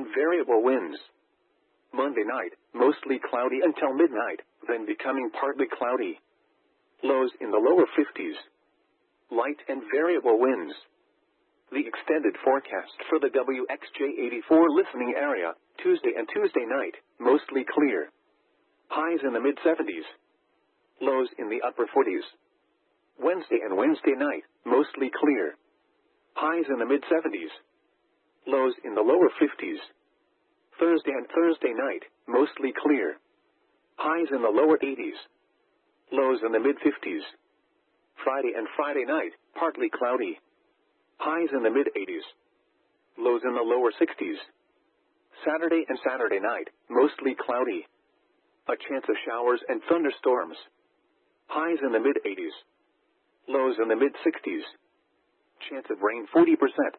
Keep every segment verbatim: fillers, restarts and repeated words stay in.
variable winds. Monday night, mostly cloudy until midnight, then becoming partly cloudy. Lows in the lower fifties. Light and variable winds. The extended forecast for the W X J eighty-four listening area, Tuesday and Tuesday night, mostly clear. Highs in the mid-seventies. Lows in the upper forties. Wednesday and Wednesday night, mostly clear. Highs in the mid-seventies. Lows in the lower fifties. Thursday and Thursday night, mostly clear. Highs in the lower eighties. Lows in the mid-fifties. Friday and Friday night, partly cloudy. Highs in the mid-eighties. Lows in the lower sixties. Saturday and Saturday night, mostly cloudy. A chance of showers and thunderstorms. Highs in the mid-eighties. Lows in the mid-sixties. Chance of rain forty percent.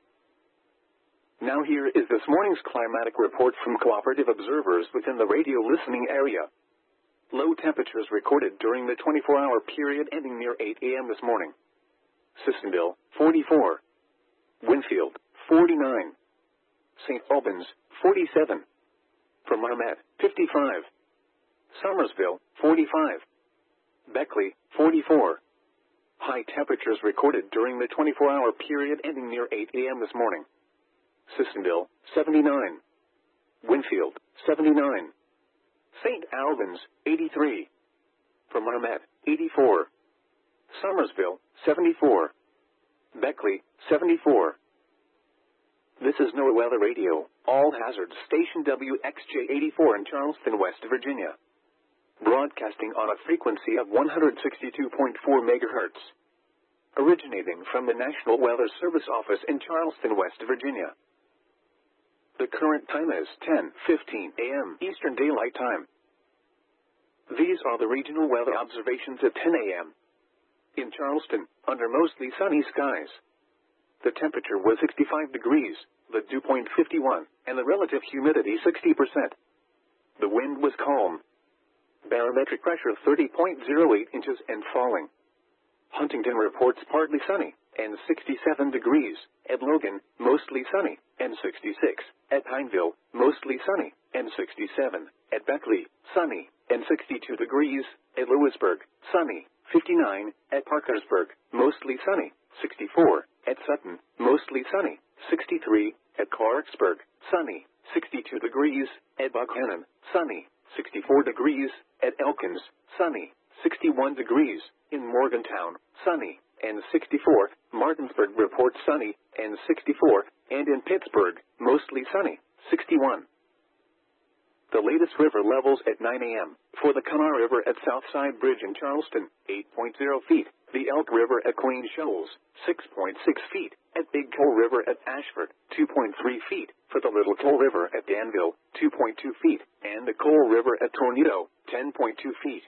Now here is this morning's climatic report from cooperative observers within the radio listening area. Low temperatures recorded during the twenty-four hour period ending near eight a m this morning. Sissonville, forty-four. Winfield, forty-nine. Saint Albans, forty-seven. Fermarmet, fifty-five. Somersville, forty-five. Beckley, forty-four. High temperatures recorded during the twenty-four hour period ending near eight a m this morning. Sissonville, seventy-nine. Winfield, seventy-nine. Saint Albans, eighty-three. Fermarmet, eighty-four. Somersville, seventy-four. Beckley, seventy-four. This is NOAA Weather Radio, all hazards station W X J eighty-four in Charleston, West Virginia. Broadcasting on a frequency of one hundred sixty-two point four megahertz. Originating from the National Weather Service office in Charleston, West Virginia. The current time is ten fifteen a m Eastern Daylight Time. These are the regional weather observations at ten a m In Charleston, under mostly sunny skies. The temperature was sixty-five degrees, the dew point fifty-one, and the relative humidity sixty percent. The wind was calm. Barometric pressure thirty point zero eight inches and falling. Huntington reports partly sunny, and sixty-seven degrees. At Logan, mostly sunny, and sixty-six. At Pineville, mostly sunny, and sixty-seven. At Beckley, sunny, and sixty-two degrees. At Lewisburg, sunny, fifty-nine. At Parkersburg, mostly sunny, sixty-four. At Sutton, mostly sunny, sixty-three. At Clarksburg, sunny, sixty-two degrees. At Buckhannon, sunny, sixty-four degrees. At Elkins, sunny, sixty-one degrees. In Morgantown, sunny, and sixty-four. Martinsburg reports sunny, and sixty-four. And in Pittsburgh, mostly sunny, sixty-one. The latest river levels at nine a m For the Kanawha River at Southside Bridge in Charleston, eight point zero feet. The Elk River at Queen Shoals, six point six feet. At Big Coal River at Ashford, two point three feet. For the Little Coal River at Danville, two point two feet. And the Coal River at Tornado, ten point two feet.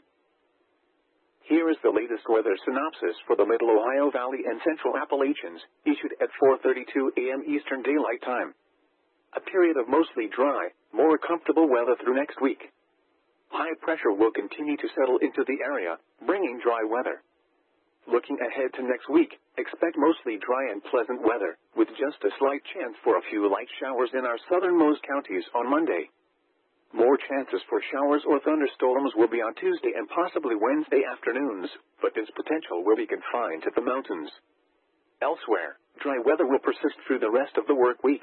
Here is the latest weather synopsis for the Middle Ohio Valley and Central Appalachians, issued at four thirty-two a m Eastern Daylight Time. A period of mostly dry, more comfortable weather through next week. High pressure will continue to settle into the area, bringing dry weather. Looking ahead to next week, expect mostly dry and pleasant weather, with just a slight chance for a few light showers in our southernmost counties on Monday. More chances for showers or thunderstorms will be on Tuesday and possibly Wednesday afternoons, but this potential will be confined to the mountains. Elsewhere, dry weather will persist through the rest of the work week.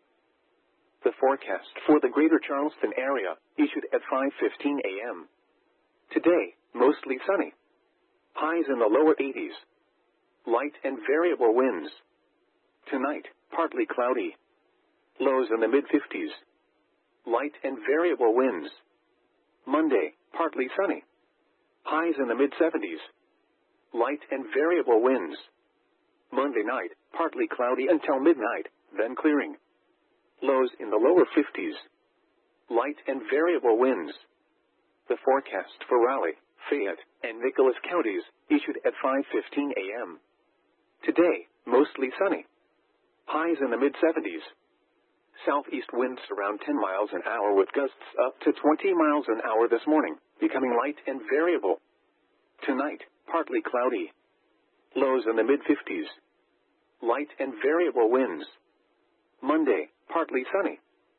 The forecast for the greater Charleston area, issued at five fifteen a m Today, mostly sunny. Highs in the lower eighties. Light and variable winds. Tonight, partly cloudy. Lows in the mid-fifties. Light and variable winds. Monday, partly sunny. Highs in the mid-seventies. Light and variable winds. Monday night, partly cloudy until midnight, then clearing. Lows in the lower fifties. Light and variable winds. The forecast for Raleigh, Fayette, and Nicholas counties, issued at five fifteen a m Today, mostly sunny. Highs in the mid-seventies. Southeast winds around ten miles an hour with gusts up to twenty miles an hour this morning, becoming light and variable. Tonight, partly cloudy. Lows in the mid-fifties. Light and variable winds. Monday, partly sunny.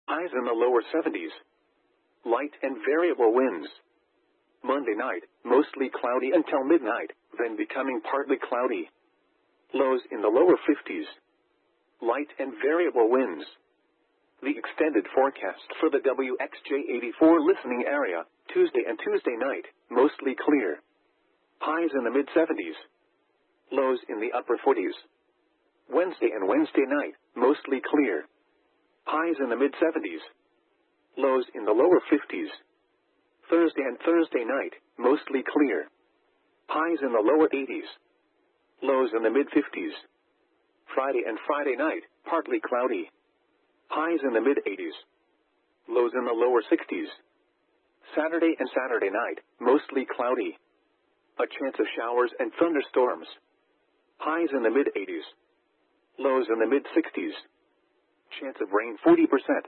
Highs in the lower seventies. Light and variable winds. Monday night, mostly cloudy until midnight, then becoming partly cloudy. Lows in the lower fifties. Light and variable winds. The extended forecast for the W X J eighty-four listening area, Tuesday and Tuesday night, mostly clear. Highs in the mid seventies. Lows in the upper forties. Wednesday and Wednesday night, mostly clear. Highs in the mid seventies. Lows in the lower fifties. Thursday and Thursday night, mostly clear. Highs in the lower eighties. Lows in the mid fifties. Friday and Friday night, partly cloudy. Highs in the mid eighties. Lows in the lower sixties. Saturday and Saturday night, mostly cloudy. A chance of showers and thunderstorms. Highs in the mid eighties. Lows in the mid sixties. Chance of rain forty percent.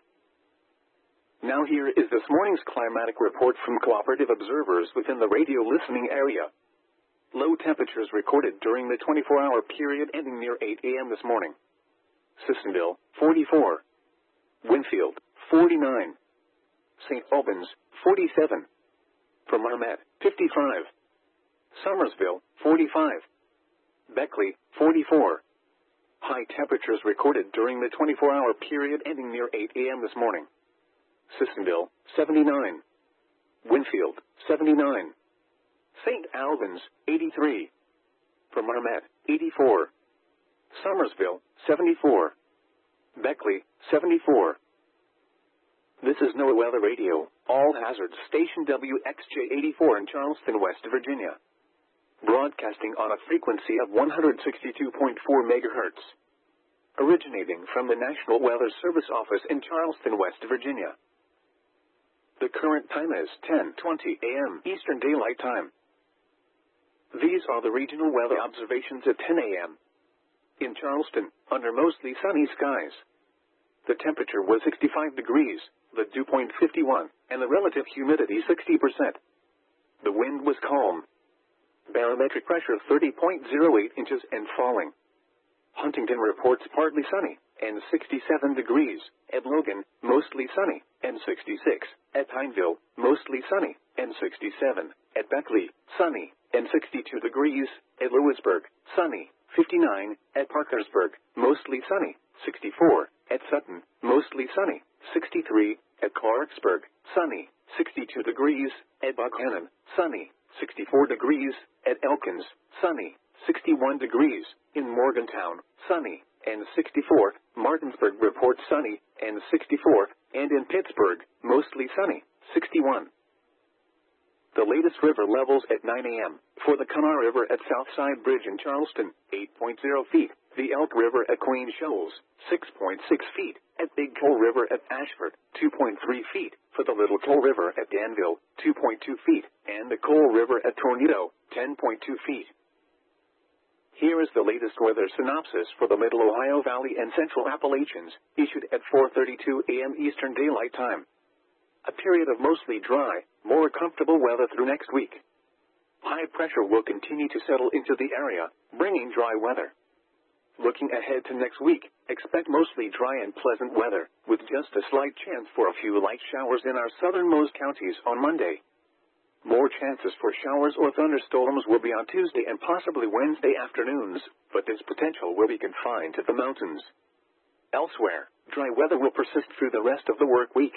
Now here is this morning's climatic report from cooperative observers within the radio listening area. Low temperatures recorded during the twenty-four hour period ending near eight a m this morning. Sissonville, forty-four. Winfield, forty-nine. Saint Albans, forty-seven. Fermarmet, fifty-five. Somersville, forty-five. Beckley, forty-four. High temperatures recorded during the twenty-four hour period ending near eight a m this morning. Sissonville, seventy-nine. Winfield, seventy-nine. Saint Albans, eighty-three. Fermarmet, eighty-four. Somersville, seventy-four. Beckley, seventy-four. This is NOAA Weather Radio, all hazards station W X J eighty-four in Charleston, West Virginia. Broadcasting on a frequency of one hundred sixty-two point four megahertz. Originating from the National Weather Service office in Charleston, West Virginia. The current time is ten twenty a m Eastern Daylight Time. These are the regional weather observations at ten a m In Charleston, under mostly sunny skies. The temperature was sixty-five degrees, the dew point fifty-one, and the relative humidity sixty percent. The wind was calm. Barometric pressure thirty point zero eight inches and falling. Huntington reports partly sunny, and sixty-seven degrees. At Logan, mostly sunny, and sixty-six. At Pineville, mostly sunny, and sixty-seven. At Beckley, sunny, and sixty-two degrees. At Lewisburg, sunny, fifty-nine. At Parkersburg, mostly sunny, sixty-four. At Sutton, mostly sunny, sixty-three. At Clarksburg, sunny, sixty-two degrees. At Buckhannon, sunny, sixty-four degrees. At Elkins, sunny, sixty-one degrees. In Morgantown, sunny, and sixty-four. Martinsburg reports sunny, and sixty-four. And in Pittsburgh, mostly sunny, sixty-one. The latest river levels at nine a m For the Kanawha River at Southside Bridge in Charleston, eight point zero feet. The Elk River at Queen Shoals, six point six feet. At Big Coal River at Ashford, two point three feet. For the Little Coal River at Danville, two point two feet. And the Coal River at Tornado, ten point two feet. Here is the latest weather synopsis for the Middle Ohio Valley and Central Appalachians, issued at four thirty-two a m Eastern Daylight Time. A period of mostly dry, more comfortable weather through next week. High pressure will continue to settle into the area, bringing dry weather. Looking ahead to next week, expect mostly dry and pleasant weather, with just a slight chance for a few light showers in our southernmost counties on Monday. More chances for showers or thunderstorms will be on Tuesday and possibly Wednesday afternoons, but this potential will be confined to the mountains. Elsewhere, dry weather will persist through the rest of the work week.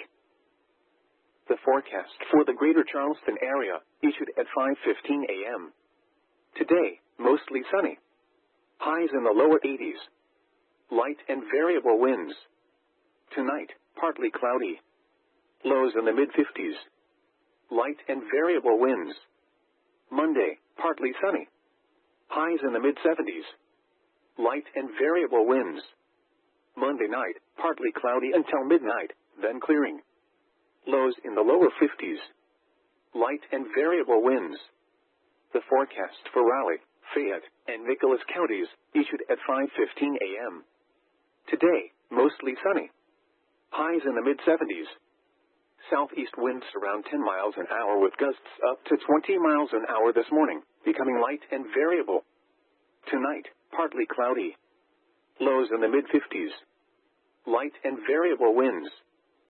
The forecast for the greater Charleston area, issued at five fifteen a m Today, mostly sunny. Highs in the lower eighties. Light and variable winds. Tonight, partly cloudy. Lows in the mid fifties. Light and variable winds. Monday, partly sunny. Highs in the mid seventies. Light and variable winds. Monday night, partly cloudy until midnight, then clearing. Lows in the lower fifties. Light and variable winds. The forecast for Raleigh, Fayette, and Nicholas counties, issued at five fifteen a m Today, mostly sunny. Highs in the mid seventies. Southeast winds around ten miles an hour with gusts up to twenty miles an hour this morning, becoming light and variable. Tonight, partly cloudy. Lows in the mid fifties. Light and variable winds.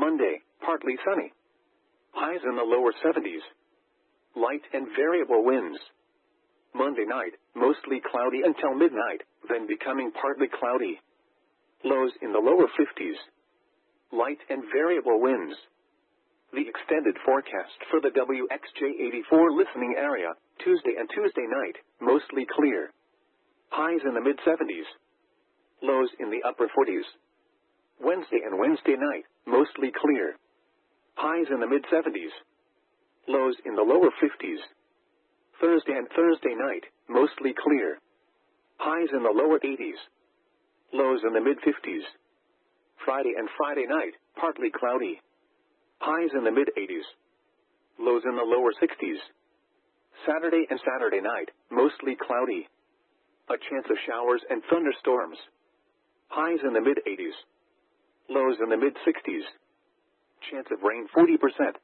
Monday, partly sunny. Highs in the lower seventies. Light and variable winds. Monday night, mostly cloudy until midnight, then becoming partly cloudy. Lows in the lower fifties. Light and variable winds. The extended forecast for the W X J eighty-four listening area, Tuesday and Tuesday night, mostly clear. Highs in the mid-seventies. Lows in the upper forties. Wednesday and Wednesday night, mostly clear. Highs in the mid-seventies. Lows in the lower fifties. Thursday and Thursday night, mostly clear. Highs in the lower eighties. Lows in the mid-fifties. Friday and Friday night, partly cloudy. Highs in the mid-eighties. Lows in the lower sixties. Saturday and Saturday night, mostly cloudy. A chance of showers and thunderstorms. Highs in the mid-eighties. Lows in the mid-sixties. Chance of rain forty percent.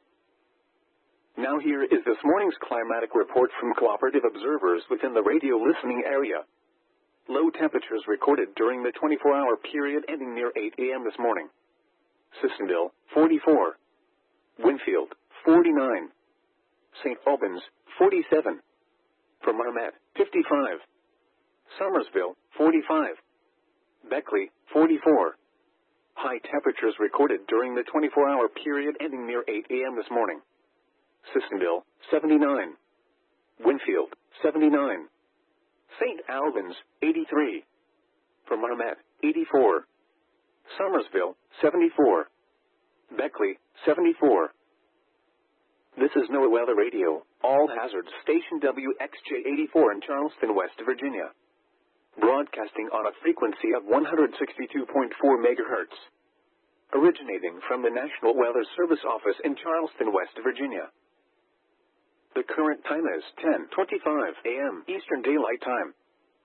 Now here is this morning's climatic report from cooperative observers within the radio listening area. Low temperatures recorded during the twenty-four hour period ending near eight a m this morning. Sissonville, forty-four. Winfield, forty-nine. Saint Albans, forty-seven. Fermarmet, fifty-five. Somersville, forty-five. Beckley, forty-four. High temperatures recorded during the twenty-four hour period ending near eight a m this morning. Sissonville, seventy-nine. Winfield, seventy-nine. Saint Albans, eighty-three. Fermarmet, eighty-four. Somersville, seventy-four. Beckley, seventy-four. This is NOAA Weather Radio, all hazards station W X J eighty-four in Charleston, West Virginia. Broadcasting on a frequency of one hundred sixty-two point four megahertz. Originating from the National Weather Service office in Charleston, West Virginia. The current time is ten twenty-five a m Eastern Daylight Time.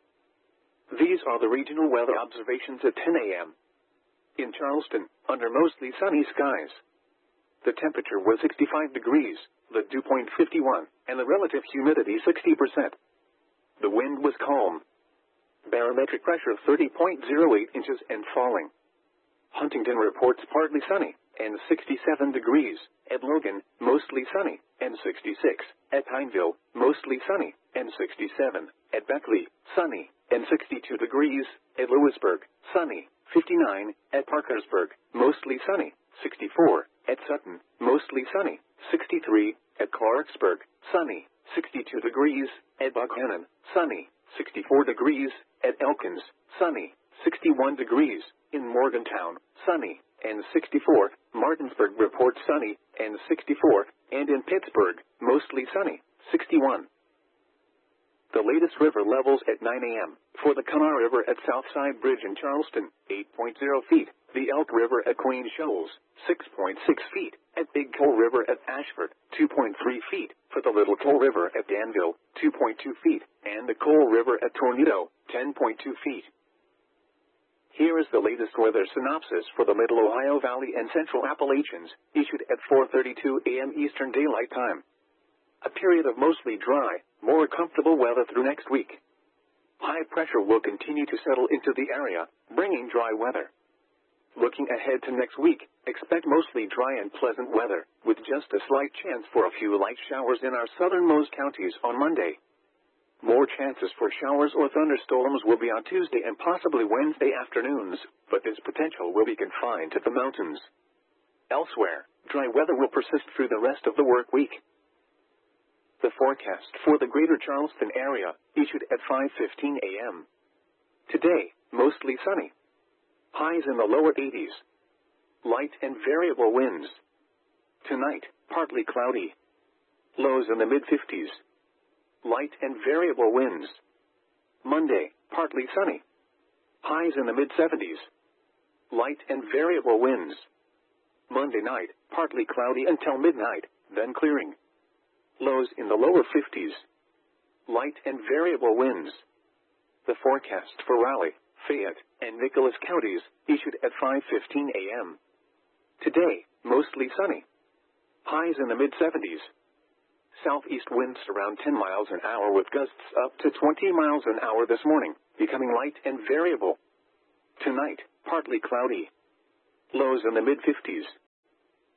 These are the regional weather observations at ten a m In Charleston, under mostly sunny skies. The temperature was sixty-five degrees, the dew point fifty-one, and the relative humidity sixty percent. The wind was calm. Barometric pressure thirty point zero eight inches and falling. Huntington reports partly sunny, and sixty-seven degrees. At Logan, mostly sunny, and sixty-six. At Pineville, mostly sunny, and sixty-seven. At Beckley, sunny, and sixty-two degrees. At Lewisburg, sunny, fifty-nine. At Parkersburg, mostly sunny, sixty-four. At Sutton, mostly sunny, sixty-three. At Clarksburg, sunny, sixty-two degrees. At Buckhannon, sunny, sixty-four degrees. At Elkins, sunny, sixty-one degrees. In Morgantown, sunny, and sixty-four. Martinsburg reports sunny, and sixty-four. And in Pittsburgh, mostly sunny, sixty-one. The latest river levels at nine a m For the Kanawha River at Southside Bridge in Charleston, eight point zero feet. The Elk River at Queen Shoals, six point six feet. At Big Coal River at Ashford, two point three feet. For the Little Coal River at Danville, two point two feet. And the Coal River at Tornado, ten point two feet. Here is the latest weather synopsis for the Middle Ohio Valley and Central Appalachians, issued at four thirty-two a m Eastern Daylight Time. A period of mostly dry, more comfortable weather through next week. High pressure will continue to settle into the area, bringing dry weather. Looking ahead to next week, expect mostly dry and pleasant weather, with just a slight chance for a few light showers in our southernmost counties on Monday. More chances for showers or thunderstorms will be on Tuesday and possibly Wednesday afternoons, but this potential will be confined to the mountains. Elsewhere, dry weather will persist through the rest of the work week. The forecast for the greater Charleston area, issued at five fifteen a m Today, mostly sunny. Highs in the lower eighties. Light and variable winds. Tonight, partly cloudy. Lows in the mid-fifties. Light and variable winds. Monday, partly sunny. Highs in the mid-seventies. Light and variable winds. Monday night, partly cloudy until midnight, then clearing. Lows in the lower fifties. Light and variable winds. The forecast for Raleigh, Fayette, and Nicholas counties, issued at five fifteen a m Today, mostly sunny. Highs in the mid-seventies. Southeast winds around ten miles an hour with gusts up to twenty miles an hour this morning, becoming light and variable. Tonight, partly cloudy. Lows in the mid-fifties.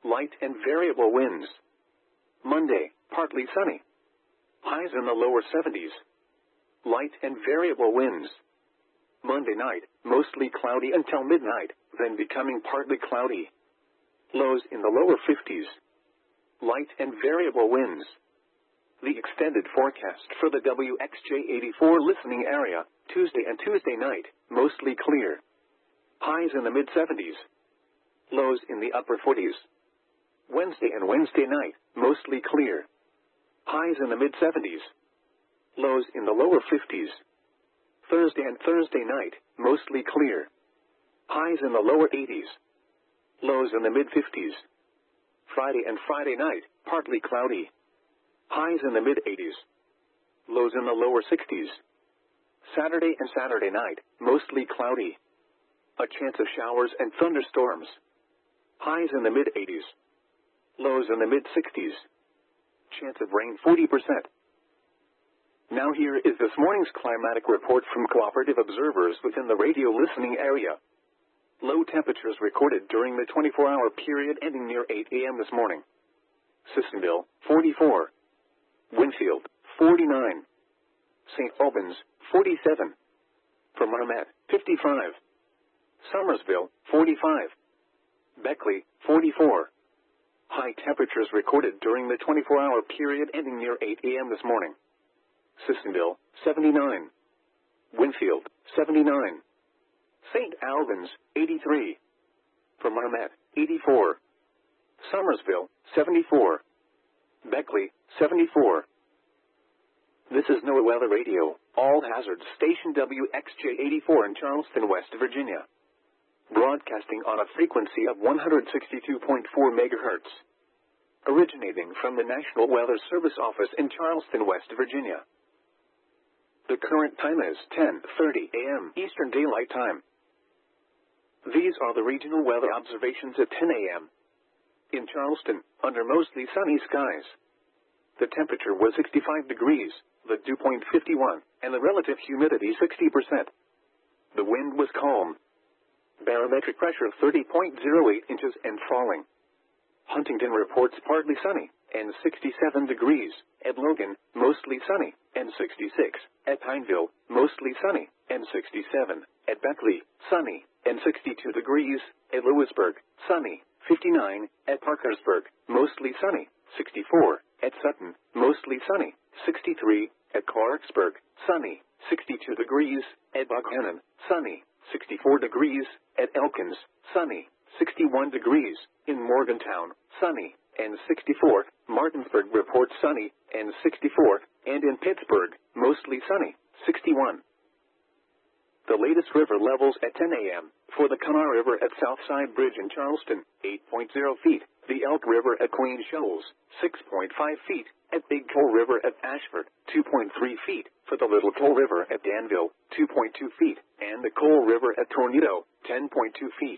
Light and variable winds. Monday, partly sunny. Highs in the lower seventies. Light and variable winds. Monday night, mostly cloudy until midnight, then becoming partly cloudy. Lows in the lower fifties. Light and variable winds. The extended forecast for the W X J eighty-four listening area, Tuesday and Tuesday night, mostly clear. Highs in the mid seventies. Lows in the upper forties. Wednesday and Wednesday night, mostly clear. Highs in the mid seventies. Lows in the lower fifties. Thursday and Thursday night, mostly clear. Highs in the lower eighties. Lows in the mid fifties. Friday and Friday night, partly cloudy. Highs in the mid eighties. Lows in the lower sixties. Saturday and Saturday night, mostly cloudy. A chance of showers and thunderstorms. Highs in the mid eighties. Lows in the mid sixties. Chance of rain forty percent. Now here is this morning's climatic report from cooperative observers within the radio listening area. Low temperatures recorded during the twenty-four hour period ending near eight a m this morning. Sissonville, forty-four. Winfield, forty-nine. Saint Albans, forty-seven. Fermanagh, fifty-five. Somersville, forty-five. Beckley, forty-four. High temperatures recorded during the twenty-four hour period ending near eight a m this morning. Sissonville, seventy-nine. Winfield, seventy-nine. Saint Albans, eighty-three. Fermanagh, eighty-four. Somersville, seventy-four. Beckley, seventy-four. This is NOAA Weather Radio, all hazards station W X J eighty-four in Charleston, West Virginia. Broadcasting on a frequency of one hundred sixty-two point four megahertz. Originating from the National Weather Service office in Charleston, West Virginia. The current time is ten thirty a m Eastern Daylight Time. These are the regional weather observations at ten a m In Charleston, under mostly sunny skies. The temperature was sixty-five degrees, the dew point fifty-one, and the relative humidity sixty percent. The wind was calm. Barometric pressure thirty point zero eight inches and falling. Huntington reports partly sunny, and sixty-seven degrees. At Logan, mostly sunny, and sixty-six. At Pineville, mostly sunny, and sixty-seven. At Beckley, sunny, and sixty-two degrees. At Lewisburg, sunny, fifty-nine. At Parkersburg, mostly sunny, sixty-four. At Sutton, mostly sunny, sixty-three. At Clarksburg, sunny, sixty-two degrees. At Buckhannon, sunny, sixty-four degrees. At Elkins, sunny, sixty-one degrees. In Morgantown, sunny, and sixty-four. Martinsburg reports sunny, and sixty-four. And in Pittsburgh, mostly sunny, sixty-one. The latest river levels at ten a m For the Kanawha River at Southside Bridge in Charleston, eight point zero feet. The Elk River at Queen Shoals, six point five feet. At Big Coal River at Ashford, two point three feet. For the Little Coal River at Danville, two point two feet. And the Coal River at Tornado, ten point two feet.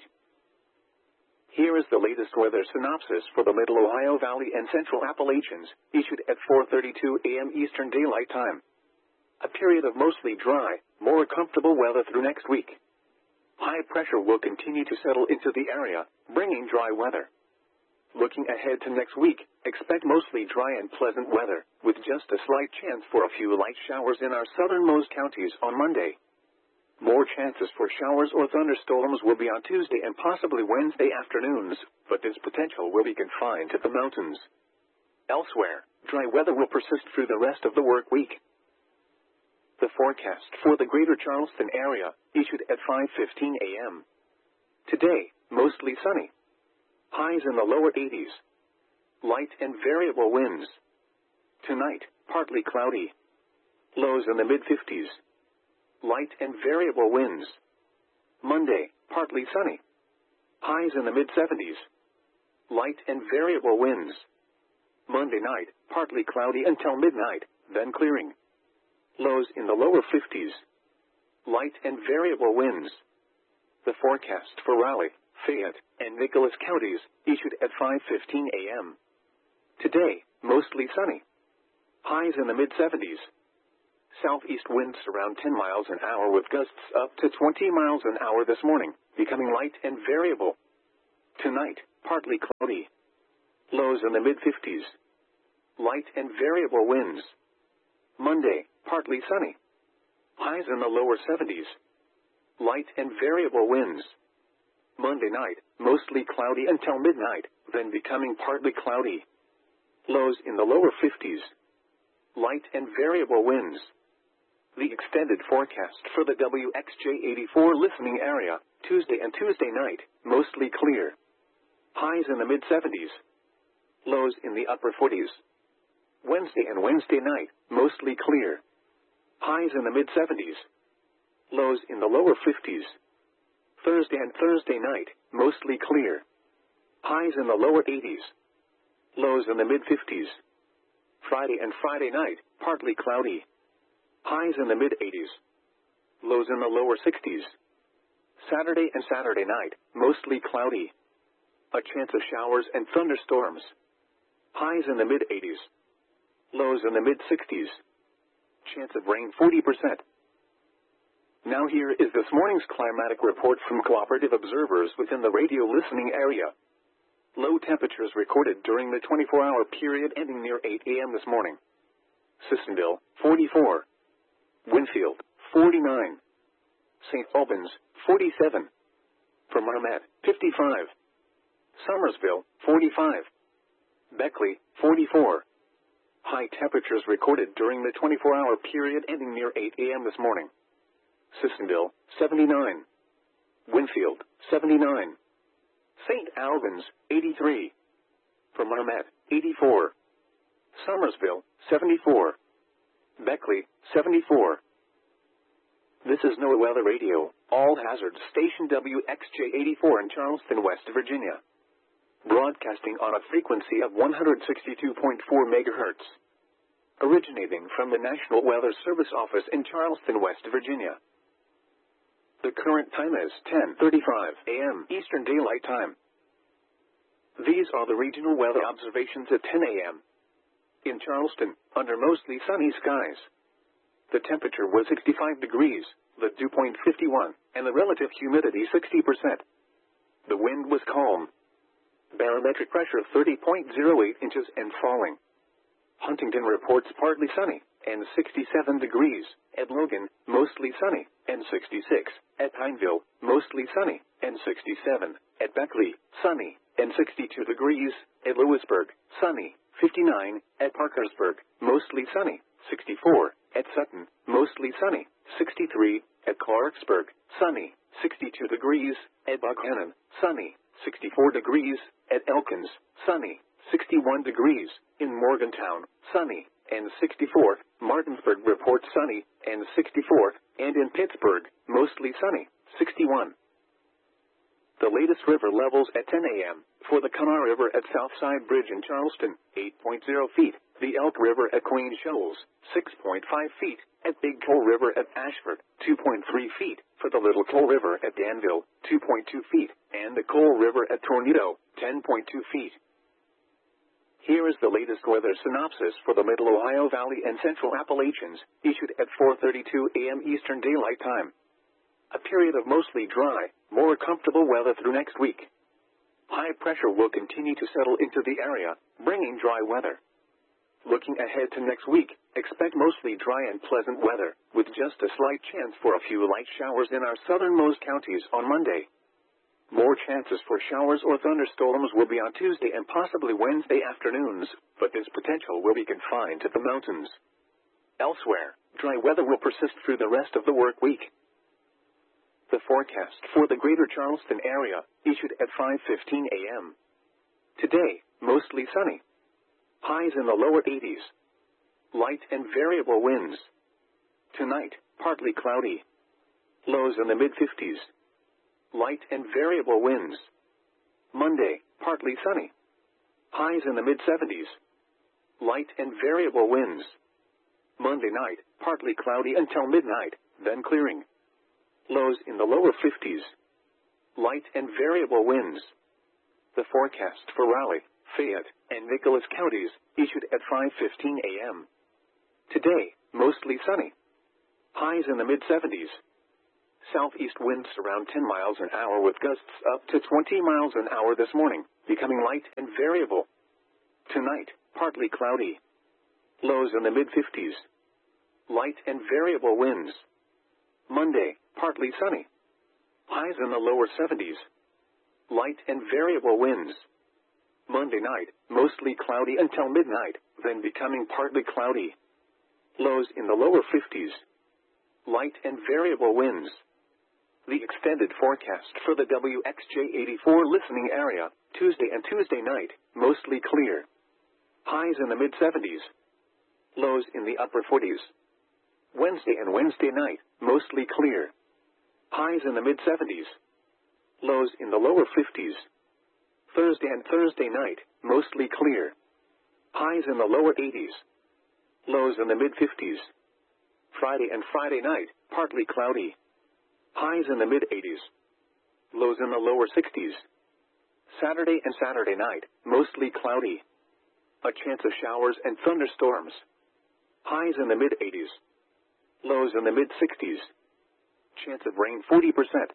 Here is the latest weather synopsis for the Middle Ohio Valley and Central Appalachians, issued at four thirty-two a m Eastern Daylight Time. A period of mostly dry, more comfortable weather through next week. High pressure will continue to settle into the area, bringing dry weather. Looking ahead to next week, expect mostly dry and pleasant weather, with just a slight chance for a few light showers in our southernmost counties on Monday. More chances for showers or thunderstorms will be on Tuesday and possibly Wednesday afternoons, but this potential will be confined to the mountains. Elsewhere, dry weather will persist through the rest of the work week. The forecast for the greater Charleston area, issued at five fifteen a m Today, mostly sunny. Highs in the lower eighties. Light and variable winds. Tonight, partly cloudy. Lows in the mid fifties. Light and variable winds. Monday, partly sunny. Highs in the mid seventies. Light and variable winds. Monday night, partly cloudy until midnight, then clearing. Lows in the lower fifties. Light and variable winds. The forecast for Raleigh, Fayette, and Nicholas counties, issued at five fifteen a m Today, mostly sunny. Highs in the mid seventies. Southeast winds around ten miles an hour with gusts up to twenty miles an hour this morning, becoming light and variable. Tonight, partly cloudy. Lows in the mid fifties. Light and variable winds. Monday, partly sunny. Highs in the lower seventies. Light and variable winds. Monday night, mostly cloudy until midnight, then becoming partly cloudy. Lows in the lower fifties. Light and variable winds. The extended forecast for the W X J eighty-four listening area, Tuesday and Tuesday night, mostly clear. Highs in the mid seventies. Lows in the upper forties. Wednesday and Wednesday night, mostly clear. Highs in the mid seventies. Lows in the lower fifties. Thursday and Thursday night, mostly clear. Highs in the lower eighties. Lows in the mid fifties. Friday and Friday night, partly cloudy. Highs in the mid eighties. Lows in the lower sixties. Saturday and Saturday night, mostly cloudy. A chance of showers and thunderstorms. Highs in the mid eighties. Lows in the mid sixties. Chance of rain forty percent. Now here is this morning's climatic report from cooperative observers within the radio listening area. Low temperatures recorded during the twenty-four hour period ending near eight a m this morning. Sissonville, forty-four. Winfield, forty-nine. Saint Albans, forty-seven. Fermanagh, fifty-five. Somersville, forty-five. Beckley, forty-four. High temperatures recorded during the twenty-four hour period ending near eight a m this morning. Sissonville, seventy-nine. Winfield, seventy-nine. Saint Albans, eighty-three. Fermanagh, eighty-four. Somersville, seventy-four. Beckley, seventy-four. This is NOAA Weather Radio, all hazards station W X J eighty-four in Charleston, West Virginia. Broadcasting on a frequency of one hundred sixty-two point four megahertz. Originating from the National Weather Service office in Charleston, West Virginia. The current time is ten thirty-five a m Eastern Daylight Time. These are the regional weather observations at ten a m In Charleston, under mostly sunny skies. The temperature was sixty-five degrees, the dew point fifty-one, and the relative humidity sixty percent. The wind was calm. Barometric pressure thirty point zero eight inches and falling. Huntington reports partly sunny, and sixty-seven degrees. At Logan, mostly sunny, and sixty-six. At Pineville, mostly sunny, and sixty-seven. At Beckley, sunny, and sixty-two degrees. At Lewisburg, sunny, fifty-nine. At Parkersburg, mostly sunny, sixty-four. At Sutton, mostly sunny, sixty-three. At Clarksburg, sunny, sixty-two degrees. At Buckhannon, sunny, sixty-four degrees. At Elkins, sunny, sixty-one degrees. In Morgantown, sunny, and sixty-four. Martinsburg reports sunny, and sixty-four. And in Pittsburgh, mostly sunny, sixty-one. The latest river levels at ten a m For the Kanawha River at Southside Bridge in Charleston, eight point zero feet. The Elk River at Queen Shoals, six point five feet. At Big Coal River at Ashford, two point three feet. For the Little Coal River at Danville, two point two feet. And the Coal River at Tornado, ten point two feet. Here is the latest weather synopsis for the Middle Ohio Valley and Central Appalachians, issued at four thirty-two a m Eastern Daylight Time. A period of mostly dry, more comfortable weather through next week. High pressure will continue to settle into the area, bringing dry weather. Looking ahead to next week, expect mostly dry and pleasant weather, with just a slight chance for a few light showers in our southernmost counties on Monday. More chances for showers or thunderstorms will be on Tuesday and possibly Wednesday afternoons, but this potential will be confined to the mountains. Elsewhere, dry weather will persist through the rest of the work week. The forecast for the greater Charleston area, issued at five fifteen a m Today, mostly sunny. Highs in the lower eighties. Light and variable winds. Tonight, partly cloudy. Lows in the mid fifties. Light and variable winds. Monday, partly sunny. Highs in the mid seventies. Light and variable winds. Monday night, partly cloudy until midnight, then clearing. Lows in the lower fifties. Light and variable winds. The forecast for Raleigh, Fayette, and Nicholas counties, issued at five fifteen a m Today, mostly sunny. Highs in the mid seventies. Southeast winds around ten miles an hour with gusts up to twenty miles an hour this morning, becoming light and variable. Tonight, partly cloudy. Lows in the mid fifties. Light and variable winds. Monday, partly sunny. Highs in the lower seventies. Light and variable winds. Monday night, mostly cloudy until midnight, then becoming partly cloudy. Lows in the lower fifties. Light and variable winds. The extended forecast for the W X J eighty-four listening area, Tuesday and Tuesday night, mostly clear. Highs in the mid seventies. Lows in the upper forties. Wednesday and Wednesday night, mostly clear. Highs in the mid seventies. Lows in the lower fifties. Thursday and Thursday night, mostly clear. Highs in the lower eighties. Lows in the mid fifties. Friday and Friday night, partly cloudy. Highs in the mid eighties. Lows in the lower sixties. Saturday and Saturday night, mostly cloudy. A chance of showers and thunderstorms. Highs in the mid eighties. Lows in the mid sixties. Chance of rain forty percent.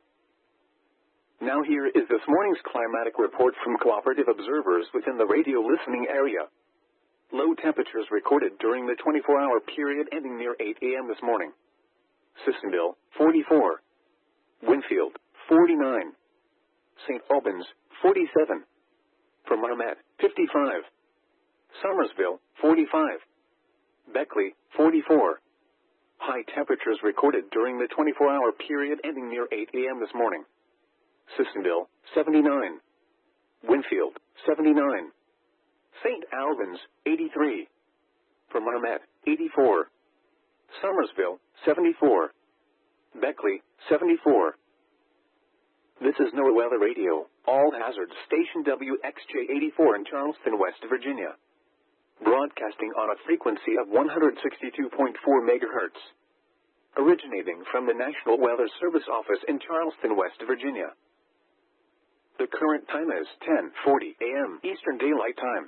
Now here is this morning's climatic report from cooperative observers within the radio listening area. Low temperatures recorded during the twenty-four hour period ending near eight a.m. this morning. Sissonville, forty-four. Winfield, forty-nine. Saint Albans, forty-seven. Fermanagh, fifty-five. Somersville, forty-five. Beckley, forty-four. High temperatures recorded during the twenty-four hour period ending near eight a.m. this morning. Sissonville, seventy-nine. Winfield, seventy-nine. Saint Albans, eighty-three. Fermanagh, eighty-four. Somersville, seventy-four. Beckley, seventy-four. This is NOAA Weather Radio, all hazards station W X J eighty-four in Charleston, West Virginia. Broadcasting on a frequency of one hundred sixty-two point four megahertz. Originating from the National Weather Service office in Charleston, West Virginia. The current time is ten forty a.m. Eastern Daylight Time.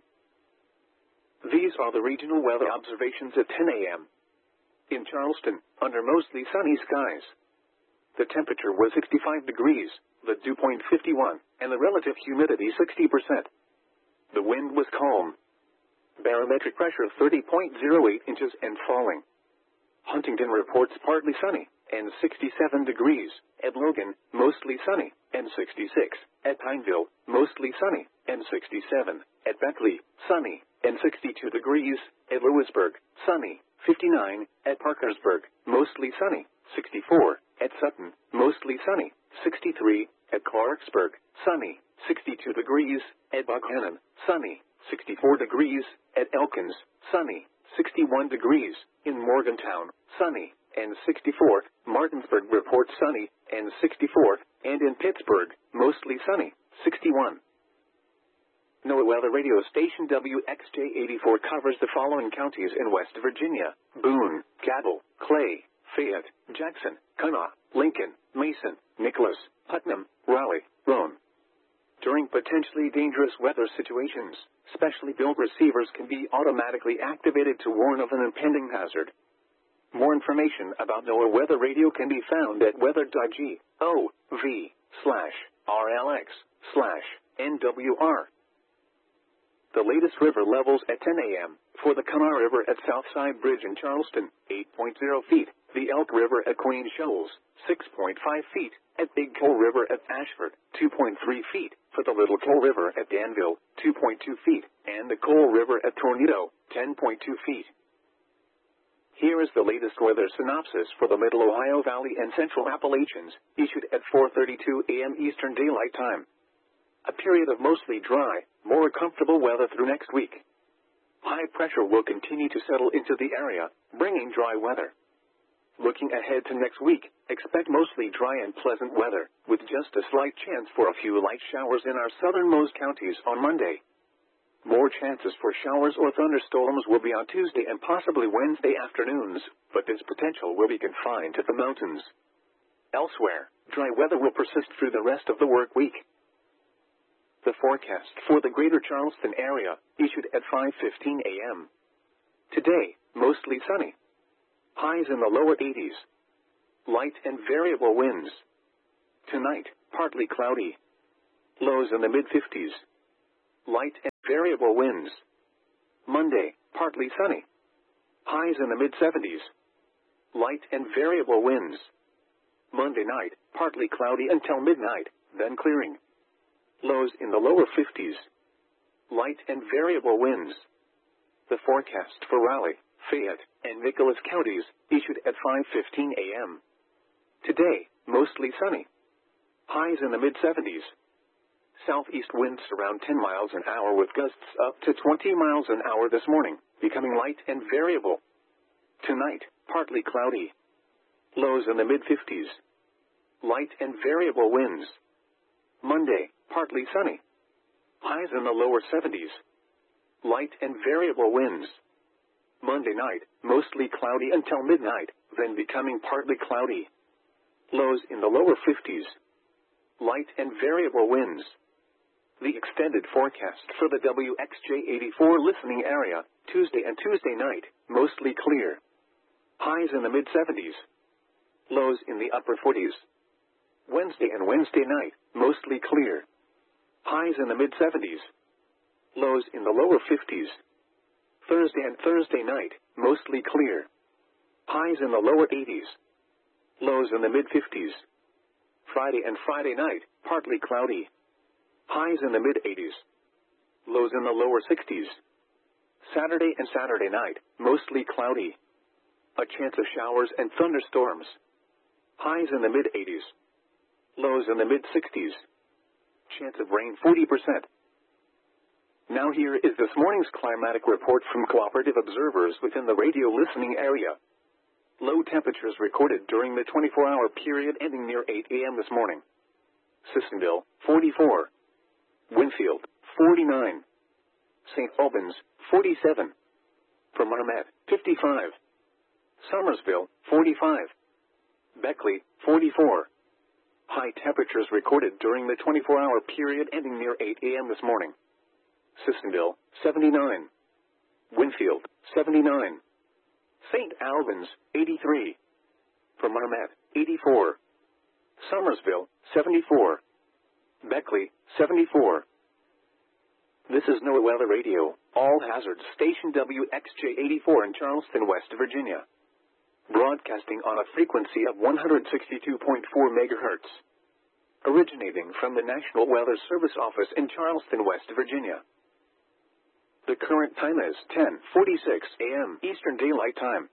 These are the regional weather observations at ten a.m. In Charleston, under mostly sunny skies. The temperature was sixty-five degrees, the dew point fifty-one, and the relative humidity sixty percent. The wind was calm. Barometric pressure thirty point zero eight inches and falling. Huntington reports partly sunny, and sixty-seven degrees. At Logan, mostly sunny, and sixty-six. At Pineville, mostly sunny, and sixty-seven. At Beckley, sunny, and sixty-two degrees. At Lewisburg, sunny, fifty-nine. At Parkersburg, mostly sunny, sixty-four. At Sutton, mostly sunny, sixty-three. At Clarksburg, sunny, sixty-two degrees. At Buckhannon, sunny, sixty-four degrees. At Elkins, sunny, sixty-one degrees. In Morgantown, sunny, and sixty-four. Martinsburg reports sunny, and sixty-four. And in Pittsburgh, mostly sunny, sixty-one. NOAA Weather Radio Station W X J eighty-four covers the following counties in West Virginia: Boone, Cabell, Clay, Fayette, Jackson, Kanawha, Lincoln, Mason, Nicholas, Putnam, Raleigh, Roane. During potentially dangerous weather situations, specially built receivers can be automatically activated to warn of an impending hazard. More information about NOAA Weather Radio can be found at weather.gov slash RLX slash NWR. The latest river levels at ten a.m. for the Kanawha River at Southside Bridge in Charleston, eight point zero feet. The Elk River at Queen Shoals, six point five feet. At Big Coal River at Ashford, two point three feet. For the Little Coal River at Danville, two point two feet. And the Coal River at Tornado, ten point two feet. Here is the latest weather synopsis for the Middle Ohio Valley and Central Appalachians, issued at four thirty-two a.m. Eastern Daylight Time. A period of mostly dry, more comfortable weather through next week. High pressure will continue to settle into the area, bringing dry weather. Looking ahead to next week, expect mostly dry and pleasant weather, with just a slight chance for a few light showers in our southernmost counties on Monday. More chances for showers or thunderstorms will be on Tuesday and possibly Wednesday afternoons, but this potential will be confined to the mountains. Elsewhere, dry weather will persist through the rest of the work week. The forecast for the greater Charleston area, issued at five fifteen a.m. Today, mostly sunny. Highs in the lower eighties. Light and variable winds. Tonight, partly cloudy. Lows in the mid fifties. Light and variable winds. Monday, partly sunny. Highs in the mid seventies. Light and variable winds. Monday night, partly cloudy until midnight, then clearing. Lows in the lower fifties. Light and variable winds. The forecast for Raleigh, Fayette, and Nicholas counties, issued at five fifteen a m Today, mostly sunny. Highs in the mid seventies. Southeast winds around ten miles an hour with gusts up to twenty miles an hour this morning, becoming light and variable. Tonight, partly cloudy. Lows in the mid fifties. Light and variable winds. Monday, partly sunny. Highs in the lower seventies. Light and variable winds. Monday night, mostly cloudy until midnight, then becoming partly cloudy. Lows in the lower fifties. Light and variable winds. The extended forecast for the W X J eighty-four listening area, Tuesday and Tuesday night, mostly clear. Highs in the mid seventies. Lows in the upper forties. Wednesday and Wednesday night, mostly clear. Highs in the mid seventies. Lows in the lower fifties. Thursday and Thursday night, mostly clear. Highs in the lower eighties. Lows in the mid fifties. Friday and Friday night, partly cloudy. Highs in the mid eighties. Lows in the lower sixties. Saturday and Saturday night, mostly cloudy. A chance of showers and thunderstorms. Highs in the mid eighties. Lows in the mid sixties. Chance of rain forty percent. Now here is this morning's climatic report from cooperative observers within the radio listening area. Low temperatures recorded during the twenty-four hour period ending near eight a m this morning. Sissonville, forty-four. Winfield, forty-nine. Saint Albans, forty-seven. Marmet, fifty-five. Somersville, forty-five. Beckley, forty-four. High temperatures recorded during the twenty-four hour period ending near eight a m this morning. Sissonville, seventy-nine. Winfield, seventy-nine. Saint Albans, eighty-three. Marmet, eighty-four. Somersville, seventy-four. Beckley, seventy-four. This is NOAA Weather Radio, all hazards station W X J eighty-four in Charleston, West Virginia. Broadcasting on a frequency of one hundred sixty-two point four megahertz. Originating from the National Weather Service office in Charleston, West Virginia. The current time is ten forty-six a m Eastern Daylight Time.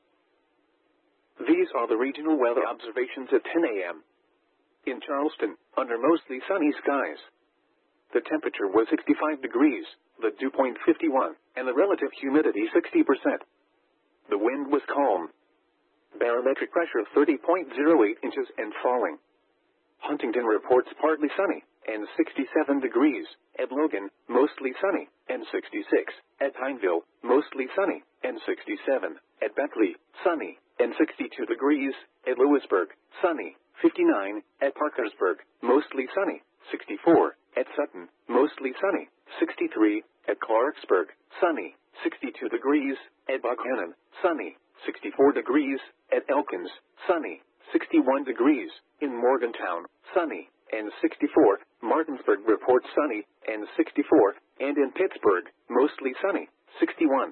These are the regional weather observations at ten a m In Charleston, under mostly sunny skies. The temperature was sixty-five degrees, the dew point fifty-one, and the relative humidity sixty percent. The wind was calm. Barometric pressure thirty point zero eight inches and falling. Huntington reports partly sunny, and sixty-seven degrees. At Logan, mostly sunny, and sixty-six. At Pineville, mostly sunny, and sixty-seven. At Beckley, sunny, and sixty-two degrees. At Lewisburg, sunny, fifty-nine. At Parkersburg, mostly sunny, sixty-four. At Sutton, mostly sunny, sixty-three. At Clarksburg, sunny, sixty-two degrees. At Buckhannon, sunny, sixty-four degrees. At Elkins, sunny, sixty-one degrees. In Morgantown, sunny, and sixty-four. Martinsburg reports sunny, and sixty-four. And in Pittsburgh, mostly sunny, sixty-one.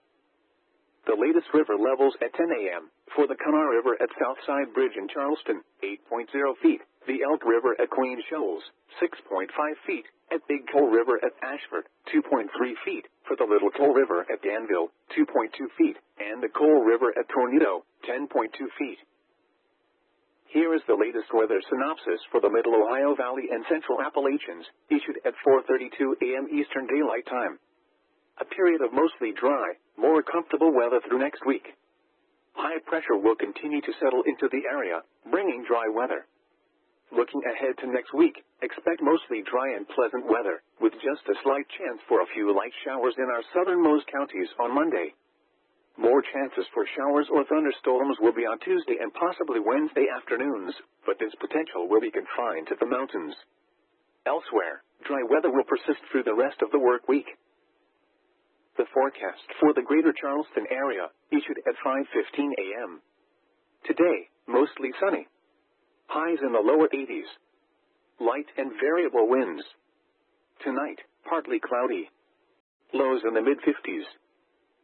The latest river levels at ten a m For the Kanawha River at Southside Bridge in Charleston, eight point zero feet. The Elk River at Queen Shoals, six point five feet. At Big Coal River at Ashford, two point three feet. For the Little Coal River at Danville, two point two feet. And the Coal River at Tornado, ten point two feet. Here is the latest weather synopsis for the Middle Ohio Valley and Central Appalachians, issued at four thirty-two a m Eastern Daylight Time. A period of mostly dry, more comfortable weather through next week. High pressure will continue to settle into the area, bringing dry weather. Looking ahead to next week, expect mostly dry and pleasant weather, with just a slight chance for a few light showers in our southernmost counties on Monday. More chances for showers or thunderstorms will be on Tuesday and possibly Wednesday afternoons, but this potential will be confined to the mountains. Elsewhere, dry weather will persist through the rest of the work week. The forecast for the greater Charleston area, issued at five fifteen a m Today, mostly sunny. Highs in the lower eighties. Light and variable winds. Tonight, partly cloudy. Lows in the mid fifties.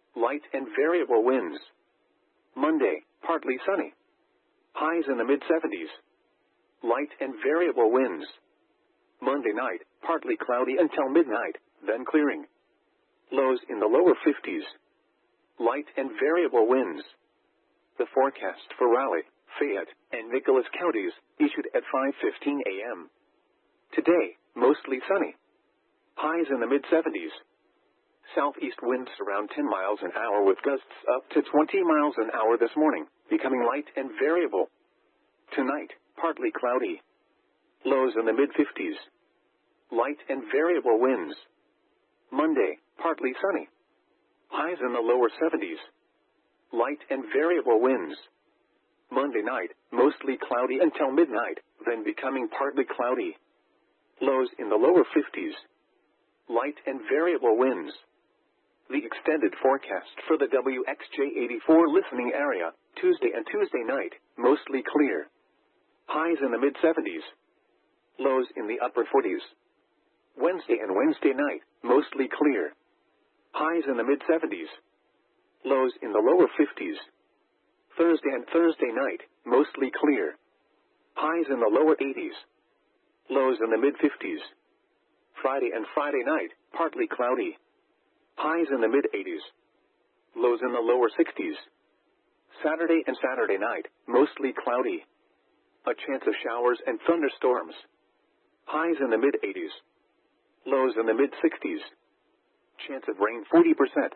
Light and variable winds. Monday, partly sunny. Highs in the mid seventies. Light and variable winds. Monday night, partly cloudy until midnight, then clearing. Lows in the lower fifties. Light and variable winds. The forecast for Raleigh, Fayette, and Nicholas counties, issued at five fifteen a m Today, mostly sunny. Highs in the mid seventies. Southeast winds around ten miles an hour with gusts up to twenty miles an hour this morning, becoming light and variable. Tonight, partly cloudy. Lows in the mid fifties. Light and variable winds. Monday, partly sunny. Highs in the lower seventies. Light and variable winds. Monday night, mostly cloudy until midnight, then becoming partly cloudy. Lows in the lower fifties. Light and variable winds. The extended forecast for the W X J eighty-four listening area, Tuesday and Tuesday night, mostly clear. Highs in the mid seventies. Lows in the upper forties. Wednesday and Wednesday night, mostly clear. Highs in the mid seventies. Lows in the lower fifties. Thursday and Thursday night, mostly clear. Highs in the lower eighties. Lows in the mid fifties. Friday and Friday night, partly cloudy. Highs in the mid eighties. Lows in the lower sixties. Saturday and Saturday night, mostly cloudy. A chance of showers and thunderstorms. Highs in the mid eighties. Lows in the mid sixties. Chance of rain forty percent.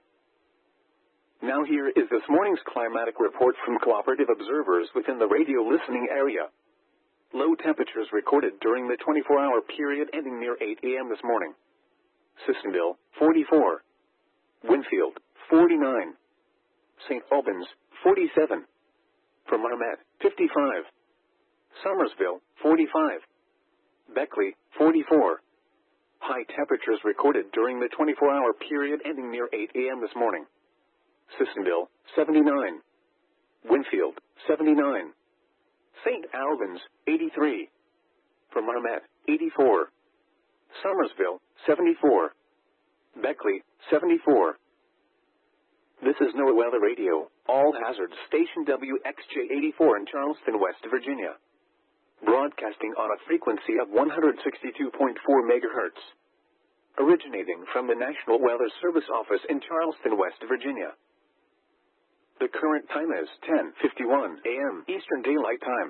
Now here is this morning's climatic report from cooperative observers within the radio listening area. Low temperatures recorded during the twenty-four hour period ending near eight a m this morning. Sissonville, forty-four. Winfield, forty-nine. Saint Albans, forty-seven. From Marmet, fifty-five. Somersville, forty-five. Beckley, forty-four. High temperatures recorded during the twenty-four hour period ending near eight a m this morning. Sissonville, seventy-nine. Winfield, seventy-nine. Saint Albans, eighty-three. From Marmet, eighty-four. Somersville, seventy-four. Beckley, seventy-four. This is NOAA Weather Radio, all hazards station W X J eighty-four in Charleston, West Virginia. Broadcasting on a frequency of one hundred sixty-two point four megahertz. Originating from the National Weather Service office in Charleston, West Virginia. The current time is ten fifty-one a m Eastern Daylight Time.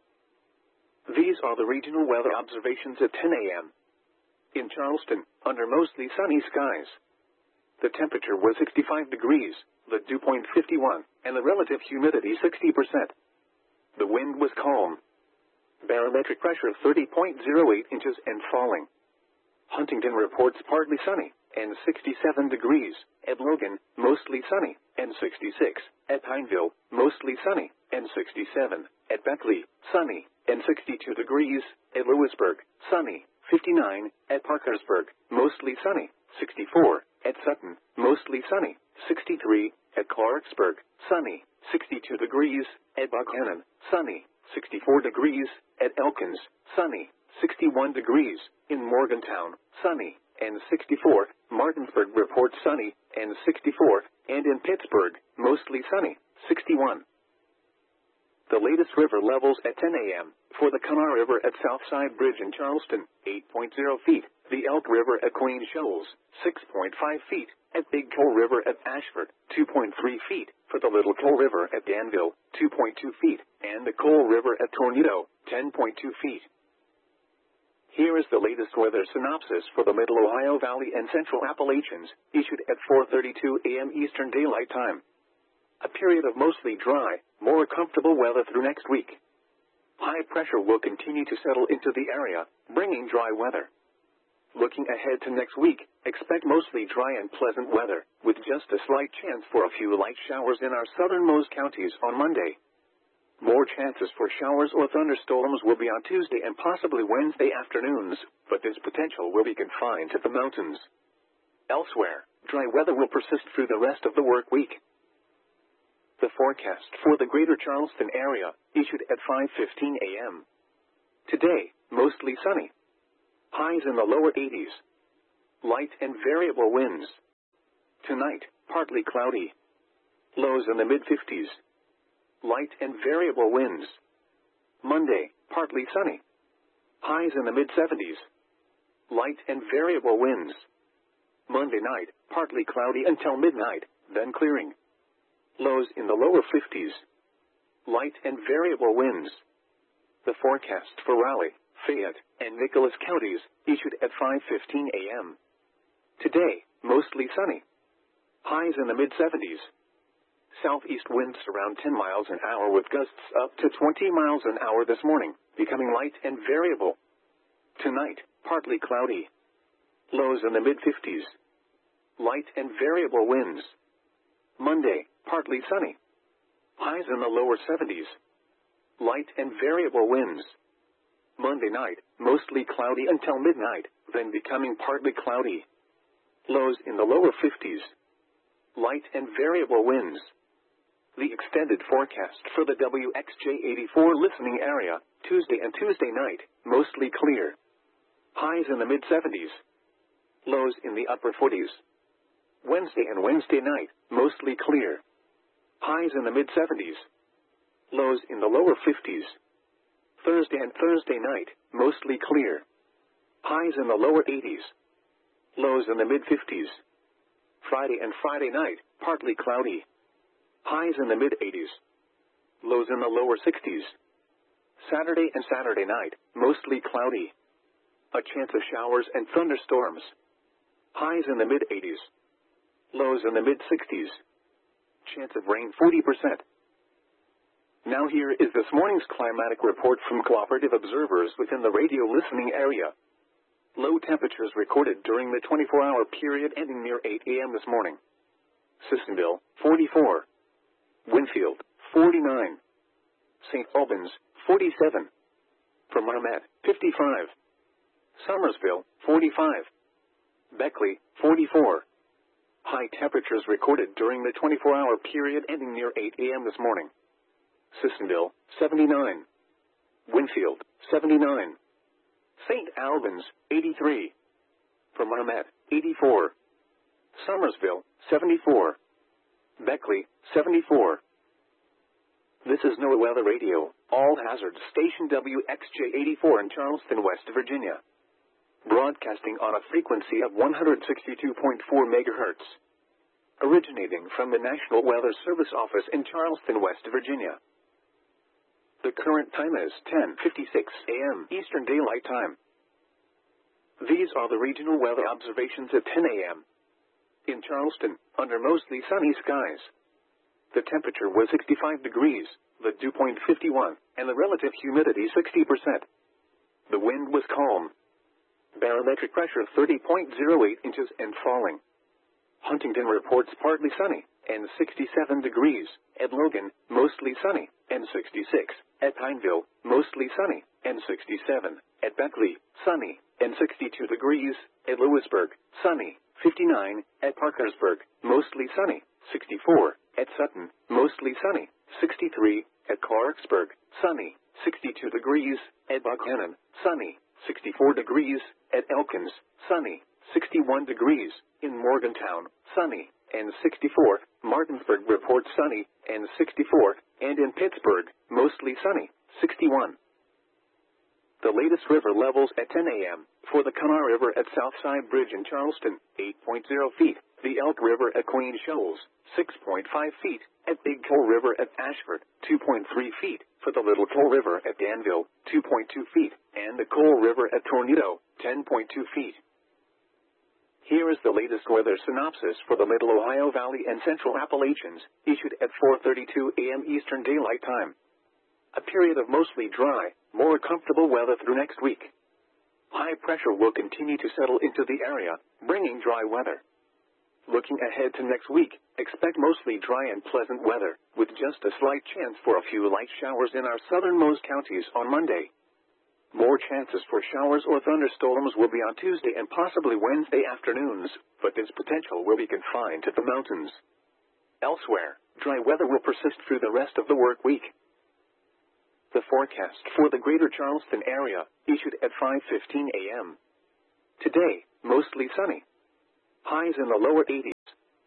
These are the regional weather observations at ten a m In Charleston, under mostly sunny skies. The temperature was sixty-five degrees, the dew point fifty-one, and the relative humidity sixty percent. The wind was calm. Barometric pressure thirty point zero eight inches and falling. Huntington reports partly sunny, and sixty-seven degrees. At Logan, mostly sunny, and sixty-six. At Pineville, mostly sunny, and sixty-seven. At Beckley, sunny, and sixty-two degrees. At Lewisburg, sunny, fifty-nine. At Parkersburg, mostly sunny, sixty-four. At Sutton, mostly sunny, sixty-three. At Clarksburg, sunny, sixty-two degrees. At Buchanan, sunny, sixty-four degrees. At Elkins, sunny, sixty-one degrees. In Morgantown, sunny, and sixty-four. Martinsburg reports sunny, and sixty-four. And in Pittsburgh, mostly sunny, sixty-one. The latest river levels at ten a m For the Kanawha River at Southside Bridge in Charleston, eight point zero feet. The Elk River at Queen Shoals, six point five feet. At Big Coal River at Ashford, two point three feet. For the Little Coal River at Danville, two point two feet. And the Coal River at Tornado, ten point two feet. Here is the latest weather synopsis for the Middle Ohio Valley and Central Appalachians, issued at four thirty-two a m Eastern Daylight Time. A period of mostly dry, more comfortable weather through next week. High pressure will continue to settle into the area, bringing dry weather. Looking ahead to next week, expect mostly dry and pleasant weather, with just a slight chance for a few light showers in our southernmost counties on Monday. More chances for showers or thunderstorms will be on Tuesday and possibly Wednesday afternoons, but this potential will be confined to the mountains. Elsewhere, dry weather will persist through the rest of the work week. The forecast for the greater Charleston area, issued at five fifteen a m Today, mostly sunny. Highs in the lower eighties. Light and variable winds. Tonight, partly cloudy. Lows in the mid fifties. Light and variable winds. Monday, partly sunny. Highs in the mid seventies. Light and variable winds. Monday night, partly cloudy until midnight, then clearing. Lows in the lower fifties. Light and variable winds. The forecast for Raleigh, Fayette, and Nicholas counties, issued at five fifteen a m Today, mostly sunny. Highs in the mid seventies. Southeast winds around ten miles an hour with gusts up to twenty miles an hour this morning, becoming light and variable. Tonight, partly cloudy. Lows in the mid fifties. Light and variable winds. Monday, partly sunny. Highs in the lower seventies. Light and variable winds. Monday night, mostly cloudy until midnight, then becoming partly cloudy. Lows in the lower fifties. Light and variable winds. The extended forecast for the W X J eighty-four listening area, Tuesday and Tuesday night, mostly clear. Highs in the mid seventies. Lows in the upper forties. Wednesday and Wednesday night, mostly clear. Highs in the mid seventies. Lows in the lower fifties. Thursday and Thursday night, mostly clear. Highs in the lower eighties. Lows in the mid fifties. Friday and Friday night, partly cloudy. Highs in the mid eighties. Lows in the lower sixties. Saturday and Saturday night, mostly cloudy. A chance of showers and thunderstorms. Highs in the mid eighties. Lows in the mid sixties. Chance of rain forty percent. Now here is this morning's climatic report from cooperative observers within the radio listening area. Low temperatures recorded during the twenty-four hour period ending near eight a m this morning. Sissonville, forty-four. Winfield, forty-nine. Saint Albans, forty-seven. From Marmet, fifty-five. Somersville, forty-five. Beckley, forty-four. High temperatures recorded during the twenty-four hour period ending near eight a m this morning. Sissonville, seventy-nine. Winfield, seventy-nine. Saint Albans, eighty-three. From Marmet, eighty-four. Somersville, seventy-four. Beckley, seventy-four. This is NOAA Weather Radio, all hazards station W X J eighty-four in Charleston, West Virginia. Broadcasting on a frequency of one hundred sixty-two point four megahertz. Originating from the National Weather Service office in Charleston, West Virginia. The current time is ten fifty-six a m Eastern Daylight Time. These are the regional weather observations at ten a m In Charleston, under mostly sunny skies. The temperature was sixty-five degrees, the dew point fifty-one, and the relative humidity sixty percent. The wind was calm. Barometric pressure thirty point zero eight inches and falling. Huntington reports partly sunny, and sixty-seven degrees. At Logan, mostly sunny, and sixty-six. At Pineville, mostly sunny, and sixty-seven. At Beckley, sunny, and sixty-two degrees. At Lewisburg, sunny, fifty-nine. At Parkersburg, mostly sunny, sixty-four. At Sutton, mostly sunny, sixty-three. At Clarksburg, sunny, sixty-two degrees. At Buckhannon, sunny, sixty-four degrees. At Elkins, sunny, sixty-one degrees. In Morgantown, sunny, and sixty-four. Martinsburg reports sunny, and sixty-four. And in Pittsburgh, mostly sunny, sixty-one. The latest river levels at ten a m For the Kanawha River at Southside Bridge in Charleston, eight point zero feet. The Elk River at Queen Shoals, six point five feet. At Big Coal River at Ashford, two point three feet. For the Little Coal River at Danville, two point two feet. And the Coal River at Tornado, ten point two feet. Here is the latest weather synopsis for the Middle Ohio Valley and Central Appalachians, issued at four thirty-two a m Eastern Daylight Time. A period of mostly dry, more comfortable weather through next week. High pressure will continue to settle into the area, bringing dry weather. Looking ahead to next week, expect mostly dry and pleasant weather, with just a slight chance for a few light showers in our southernmost counties on Monday. More chances for showers or thunderstorms will be on Tuesday and possibly Wednesday afternoons, but this potential will be confined to the mountains. Elsewhere, dry weather will persist through the rest of the work week. The forecast for the greater Charleston area, issued at five fifteen a m Today, mostly sunny. Highs in the lower eighties.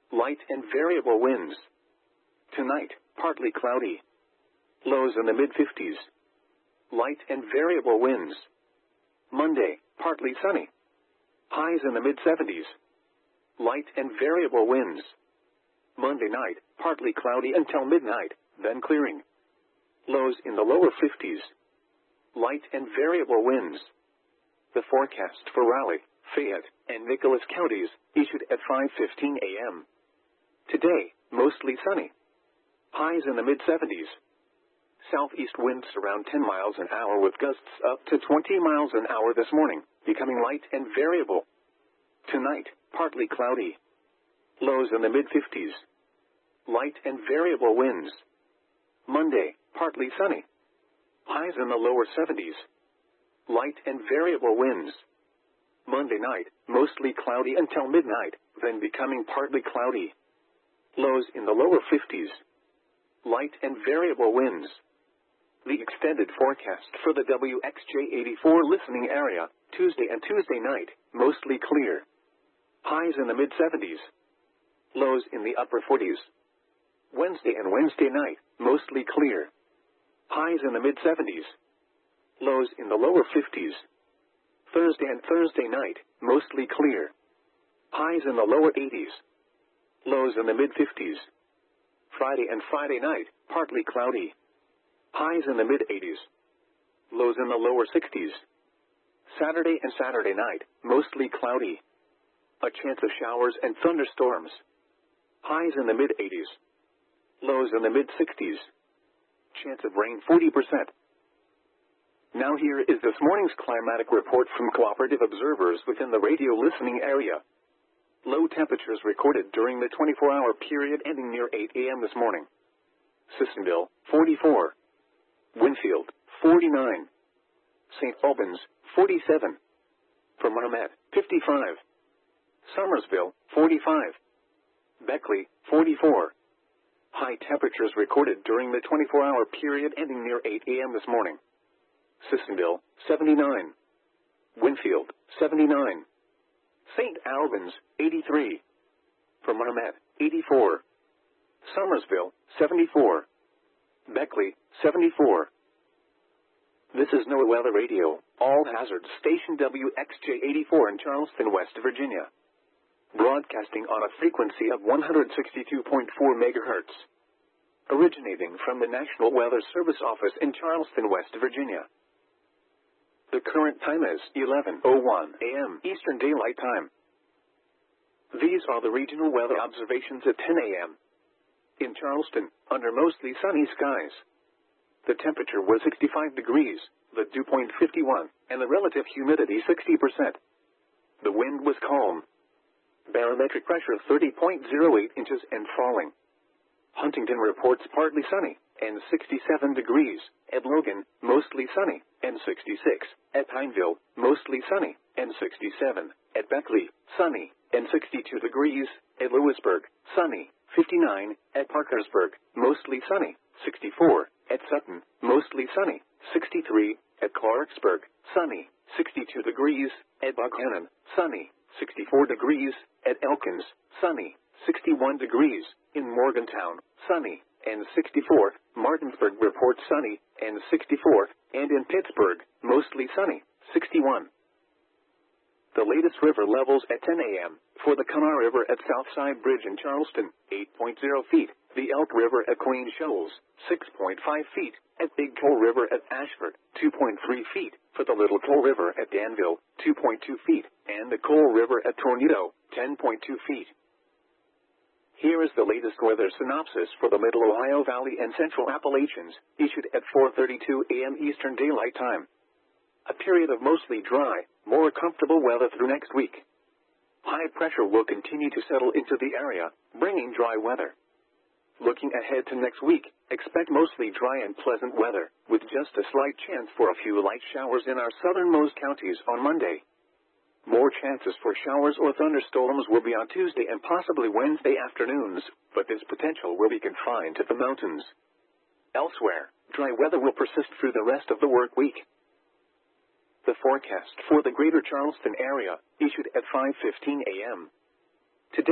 light and variable winds. Tonight, partly cloudy. Lows in the mid fifties. Light and variable winds. Monday, partly sunny. Highs in the mid seventies. Light and variable winds. Monday night, partly cloudy until midnight, then clearing. Lows in the lower fifties. Light and variable winds. The forecast for Raleigh, Fayette, and Nicholas counties, issued at five fifteen a m Today, mostly sunny. Highs in the mid seventies. Southeast winds around ten miles an hour with gusts up to twenty miles an hour this morning, becoming light and variable. Tonight, partly cloudy. Lows in the mid fifties. Light and variable winds. Monday, partly sunny. Highs in the lower seventies. Light and variable winds. Monday night, mostly cloudy until midnight, then becoming partly cloudy. Lows in the lower fifties. Light and variable winds. The extended forecast for the W X J eighty-four listening area, Tuesday and Tuesday night, mostly clear. Highs in the mid seventies. Lows in the upper forties. Wednesday and Wednesday night, mostly clear. Highs in the mid seventies. Lows in the lower fifties. Thursday and Thursday night, mostly clear. Highs in the lower eighties. Lows in the mid fifties. Friday and Friday night, partly cloudy. Highs in the mid eighties. Lows in the lower sixties. Saturday and Saturday night, mostly cloudy. A chance of showers and thunderstorms. Highs in the mid eighties. Lows in the mid sixties. Chance of rain forty percent. Now here is this morning's climatic report from cooperative observers within the radio listening area. Low temperatures recorded during the twenty-four hour period ending near eight a m this morning. Sissonville, forty-four. Winfield, forty-nine. Saint Albans, forty-seven. For Marmet, fifty-five. Somersville, forty-five. Beckley, forty-four. High temperatures recorded during the twenty-four hour period ending near eight a m this morning. Sissonville, seventy-nine. Winfield, seventy-nine. Saint Albans, eighty-three. For Marmet, eighty-four. Somersville, seventy-four. Beckley, seventy-four. This is NOAA Weather Radio, all hazards station W X J eighty-four in Charleston, West Virginia. Broadcasting on a frequency of one hundred sixty-two point four megahertz. Originating from the National Weather Service Office in Charleston, West Virginia. The current time is eleven oh one a m Eastern Daylight Time. These are the regional weather observations at ten a m In Charleston, under mostly sunny skies. The temperature was sixty-five degrees, the dew point fifty-one, and the relative humidity sixty percent. The wind was calm. Barometric pressure thirty point zero eight inches and falling. Huntington reports partly sunny, and sixty-seven degrees. At Logan, mostly sunny, and sixty-six. At Pineville, mostly sunny, and sixty-seven. At Beckley, sunny, and sixty-two degrees. At Lewisburg, sunny, fifty-nine. At Parkersburg, mostly sunny, sixty-four. At Sutton, mostly sunny, sixty-three. At Clarksburg, sunny, sixty-two degrees. At Buckhannon, sunny, sixty-four degrees. At Elkins, sunny, sixty-one degrees. In Morgantown, sunny, and sixty-four. Martinsburg reports sunny, and sixty-four. And in Pittsburgh, mostly sunny, sixty-one. The latest river levels at ten a m For the Kanawha River at Southside Bridge in Charleston, eight point zero feet. The Elk River at Queen Shoals, six point five feet. At Big Coal River at Ashford, two point three feet. For the Little Coal River at Danville, two point two feet. And the Coal River at Tornado, ten point two feet. Here is the latest weather synopsis for the Middle Ohio Valley and Central Appalachians, issued at four thirty-two a m Eastern Daylight Time. A period of mostly dry, more comfortable weather through next week. High pressure will continue to settle into the area, bringing dry weather. Looking ahead to next week, expect mostly dry and pleasant weather, with just a slight chance for a few light showers in our southernmost counties on Monday. More chances for showers or thunderstorms will be on Tuesday and possibly Wednesday afternoons, but this potential will be confined to the mountains. Elsewhere, dry weather will persist through the rest of the work week. The forecast for the greater Charleston area, issued at five fifteen a m Today,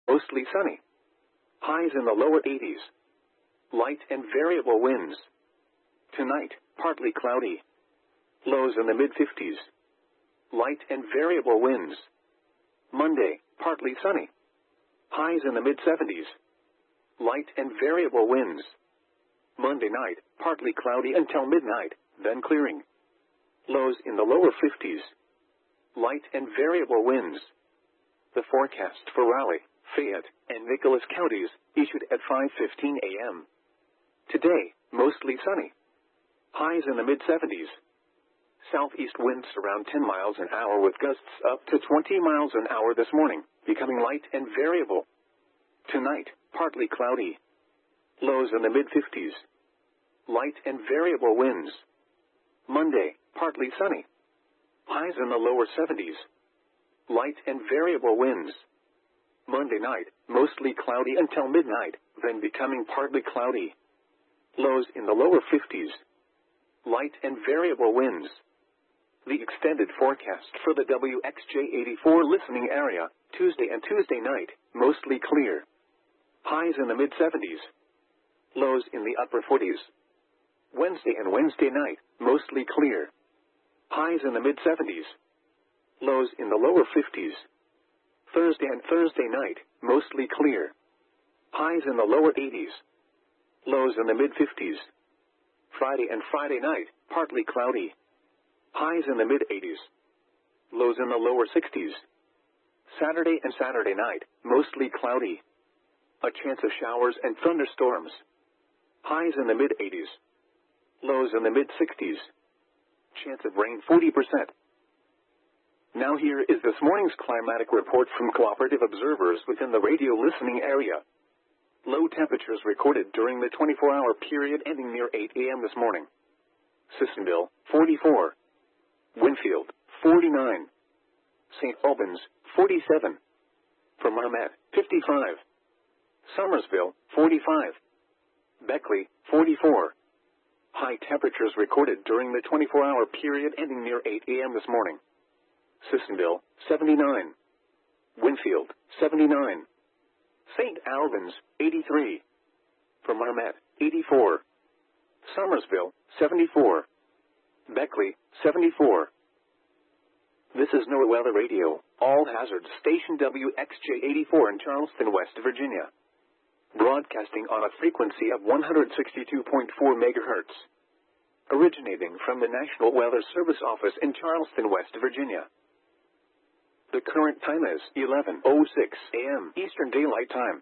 mostly sunny. Highs in the lower eighties. Light and variable winds. Tonight, partly cloudy. Lows in the mid fifties. Light and variable winds. Monday, partly sunny. Highs in the mid seventies. Light and variable winds. Monday night, partly cloudy until midnight, then clearing. Lows in the lower fifties. Light and variable winds. The forecast for Raleigh, Fayette, and Nicholas counties, issued at five fifteen a m Today, mostly sunny. Highs in the mid seventies. Southeast winds around ten miles an hour with gusts up to twenty miles an hour this morning, becoming light and variable. Tonight, partly cloudy. Lows in the mid fifties. Light and variable winds. Monday, partly sunny. Highs in the lower seventies. Light and variable winds. Monday night, mostly cloudy until midnight, then becoming partly cloudy. Lows in the lower fifties. Light and variable winds. The extended forecast for the W X J eighty-four listening area, Tuesday and Tuesday night, mostly clear. Highs in the mid seventies. Lows in the upper forties. Wednesday and Wednesday night, mostly clear. Highs in the mid seventies. Lows in the lower fifties. Thursday and Thursday night, mostly clear. Highs in the lower eighties. Lows in the mid fifties. Friday and Friday night, partly cloudy. Highs in the mid eighties. Lows in the lower sixties. Saturday and Saturday night, mostly cloudy. A chance of showers and thunderstorms. Highs in the mid eighties. Lows in the mid sixties. Chance of rain forty percent. Now here is this morning's climatic report from cooperative observers within the radio listening area. Low temperatures recorded during the twenty-four hour period ending near eight a m this morning. Sissonville, forty-four. Winfield, forty-nine. Saint Albans, forty-seven. From Marmet, fifty-five. Somersville, forty-five. Beckley, forty-four. High temperatures recorded during the twenty-four hour period ending near eight a m this morning. Sissonville, seventy-nine. Winfield, seventy-nine. Saint Albans, eighty-three. From Marmet, eighty-four. Somersville, seventy-four. Beckley, seventy-four. This is NOAA Weather Radio, all hazards station W X J eighty-four in Charleston, West Virginia. Broadcasting on a frequency of one hundred sixty-two point four megahertz. Originating from the National Weather Service Office in Charleston, West Virginia. The current time is eleven oh six a m Eastern Daylight Time.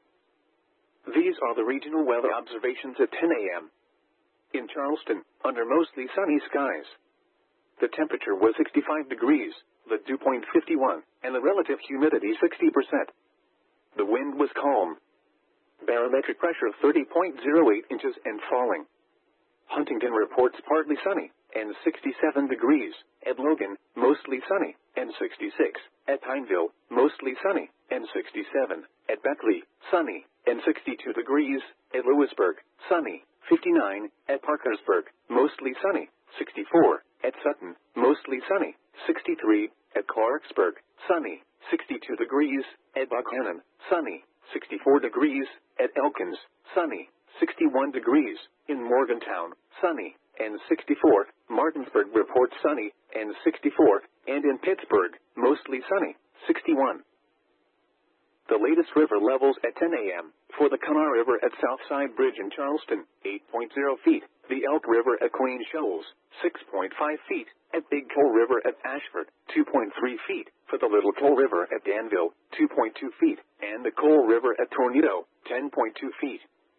These are the regional weather observations at ten a m In Charleston, under mostly sunny skies. The temperature was sixty-five degrees, the dew point fifty-one, and the relative humidity sixty percent. The wind was calm. Barometric pressure thirty point oh eight inches and falling. Huntington reports partly sunny, and sixty-seven degrees. At Logan, mostly sunny, and sixty-six. At Pineville, mostly sunny, and sixty-seven. At Beckley, sunny, and sixty-two degrees. At Lewisburg, sunny, fifty-nine. At Parkersburg, mostly sunny, sixty-four. At Sutton, mostly sunny, sixty-three. At Clarksburg, sunny, sixty-two degrees. At Buchanan, sunny, sixty-four degrees. At Elkins, sunny, sixty-one degrees. In Morgantown, sunny, and sixty-four. Martinsburg reports sunny, and sixty-four. And in Pittsburgh, mostly sunny, sixty-one. The latest river levels at ten a m For the Kanawha River at Southside Bridge in Charleston, eight point oh feet. The Elk River at Queen Shoals, six point five feet. At Big Coal River at Ashford, two point three feet. For the Little Coal River at Danville, two point two feet. And the Coal River at Tornado, ten point two feet.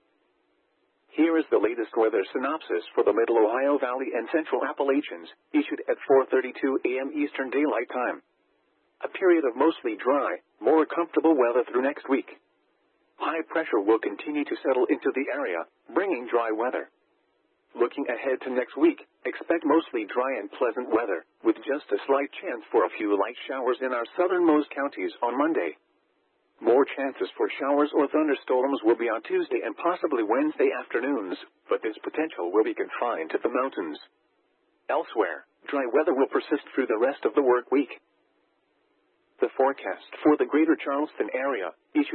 Here is the latest weather synopsis for the Middle Ohio Valley and Central Appalachians, issued at four thirty-two a m Eastern Daylight Time. A period of mostly dry, more comfortable weather through next week. High pressure will continue to settle into the area, bringing dry weather. Looking ahead to next week, expect mostly dry and pleasant weather, with just a slight chance for a few light showers in our southernmost counties on Monday. More chances for showers or thunderstorms will be on Tuesday and possibly Wednesday afternoons, but this potential will be confined to the mountains. Elsewhere, dry weather will persist through the rest of the work week. The forecast for the greater Charleston area, issued